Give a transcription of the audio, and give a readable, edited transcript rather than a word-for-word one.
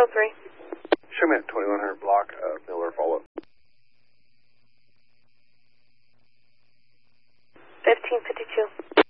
603. Show me at 2100 block, Miller follow-up. 1552.